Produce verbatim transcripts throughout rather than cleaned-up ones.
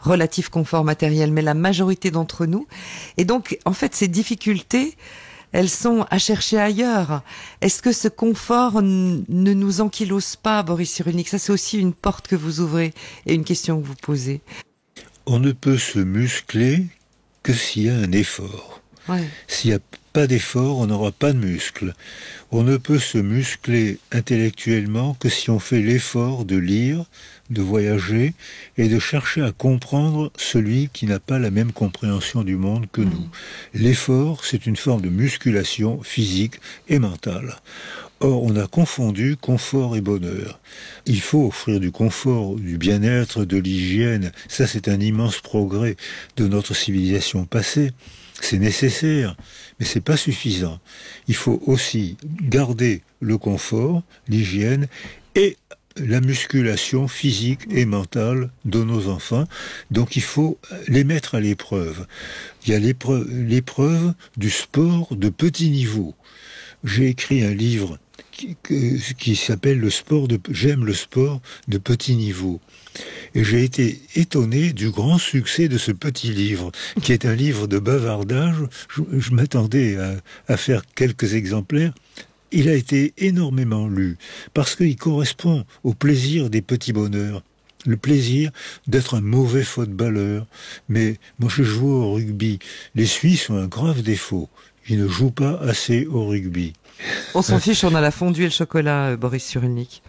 relatif confort matériel, mais la majorité d'entre nous. Et donc, en fait, ces difficultés, elles sont à chercher ailleurs. Est-ce que ce confort n- ne nous ankylose pas, Boris Cyrulnik? Ça, c'est aussi une porte que vous ouvrez et une question que vous posez. On ne peut se muscler que s'il y a un effort. Ouais. S'il n'y a pas d'effort, on n'aura pas de muscle. On ne peut se muscler intellectuellement que si on fait l'effort de lire, de voyager et de chercher à comprendre celui qui n'a pas la même compréhension du monde que nous. L'effort, c'est une forme de musculation physique et mentale. Or, on a confondu confort et bonheur. Il faut offrir du confort, du bien-être, de l'hygiène. Ça, c'est un immense progrès de notre civilisation passée. C'est nécessaire, mais c'est pas suffisant. Il faut aussi garder le confort, l'hygiène et la musculation physique et mentale de nos enfants. Donc il faut les mettre à l'épreuve. Il y a l'épreuve, l'épreuve du sport de petit niveau. J'ai écrit un livre qui, qui s'appelle le sport de, j'aime le sport de petit niveau. Et j'ai été étonné du grand succès de ce petit livre, qui est un livre de bavardage. Je, je m'attendais à, à faire quelques exemplaires. Il a été énormément lu, parce qu'il correspond au plaisir des petits bonheurs. Le plaisir d'être un mauvais footballeur. Mais moi, je joue au rugby. Les Suisses ont un grave défaut. Ils ne jouent pas assez au rugby. On s'en fiche, on a la fondue et le chocolat, Boris Cyrulnik.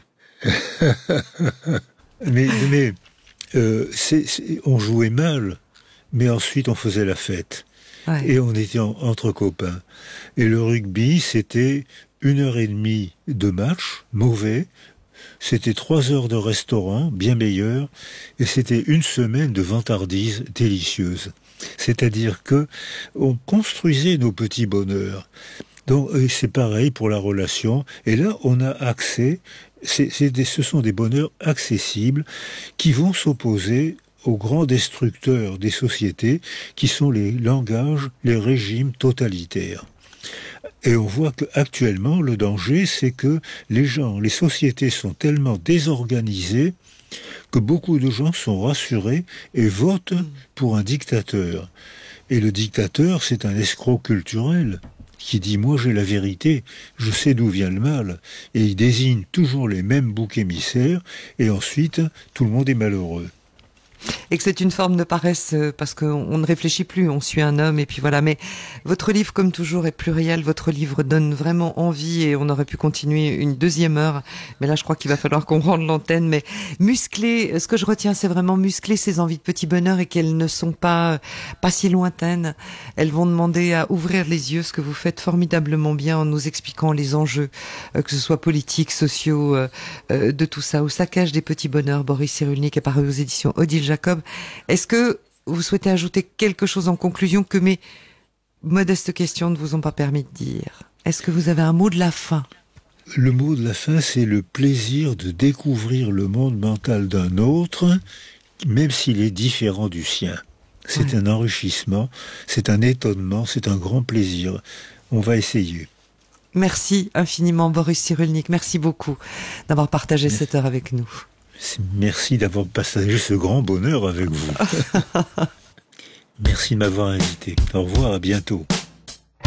mais mais euh, c'est, c'est, on jouait mal, mais ensuite on faisait la fête. Ouais. Et on était en, entre copains. Et le rugby, c'était une heure et demie de match, mauvais. C'était trois heures de restaurant, bien meilleur. Et c'était une semaine de vantardise délicieuse. C'est-à-dire que on construisait nos petits bonheurs. Donc c'est pareil pour la relation. Et là, on a accès, c'est, c'est des, ce sont des bonheurs accessibles qui vont s'opposer aux grands destructeurs des sociétés, qui sont les langages, les régimes totalitaires. Et on voit qu'actuellement, le danger, c'est que les gens, les sociétés sont tellement désorganisées que beaucoup de gens sont rassurés et votent pour un dictateur. Et le dictateur, c'est un escroc culturel qui dit « moi j'ai la vérité, je sais d'où vient le mal ». Et il désigne toujours les mêmes boucs émissaires et ensuite tout le monde est malheureux. Et que c'est une forme de paresse parce qu'on ne réfléchit plus, on suit un homme et puis voilà. Mais votre livre, comme toujours, est pluriel. Votre livre donne vraiment envie et on aurait pu continuer une deuxième heure. Mais là, je crois qu'il va falloir qu'on rende l'antenne. Mais muscler, ce que je retiens, c'est vraiment muscler ces envies de petit bonheur et qu'elles ne sont pas, pas si lointaines. Elles vont demander à ouvrir les yeux, ce que vous faites formidablement bien en nous expliquant les enjeux, que ce soit politiques, sociaux, de tout ça. Au saccage des petits bonheurs, Boris Cyrulnik est paru aux éditions Odile Jacob. Est-ce que vous souhaitez ajouter quelque chose en conclusion que mes modestes questions ne vous ont pas permis de dire? Est-ce que vous avez un mot de la fin? Le mot de la fin, c'est le plaisir de découvrir le monde mental d'un autre, même s'il est différent du sien. C'est ouais. un enrichissement, c'est un étonnement, c'est un grand plaisir. On va essayer. Merci infiniment, Boris Cyrulnik. Merci beaucoup d'avoir partagé Merci. cette heure avec nous. Merci d'avoir partagé ce grand bonheur avec vous. Merci de m'avoir invité. Au revoir, à bientôt.